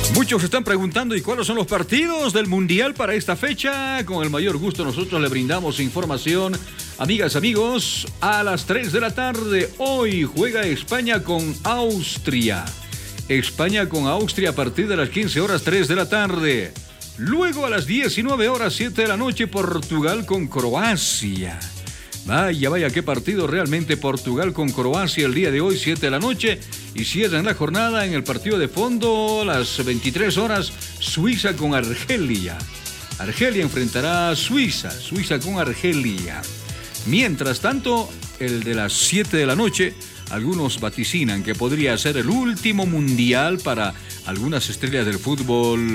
Muchos están preguntando ¿y cuáles son los partidos del Mundial para esta fecha? Con el mayor gusto nosotros le brindamos información. Amigas, amigos, a las 3 de la tarde hoy juega España con Austria. España con Austria a partir de las 15 horas 3 de la tarde. Luego a las 19 horas 7 de la noche Portugal con Croacia. Vaya, qué partido realmente Portugal con Croacia el día de hoy, 7 de la noche. Y cierran la jornada en el partido de fondo, las 23 horas, Suiza con Argelia. Argelia enfrentará a Suiza con Argelia. Mientras tanto, el de las 7 de la noche, algunos vaticinan que podría ser el último mundial para algunas estrellas del fútbol